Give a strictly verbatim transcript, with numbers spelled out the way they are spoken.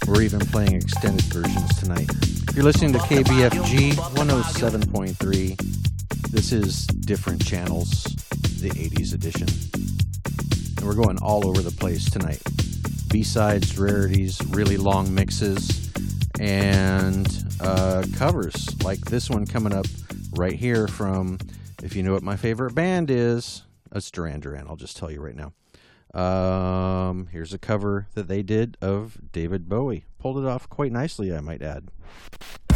We're even playing extended versions tonight. You're listening to K B F G one oh seven point three. This is Different Channels, the eighties edition. And we're going all over the place tonight. B-sides, rarities, really long mixes, and uh, covers like this one coming up right here from, if you know what my favorite band is, it's Duran Duran. I'll just tell you right now. Um, here's a cover that they did of David Bowie. Pulled it off quite nicely, I might add.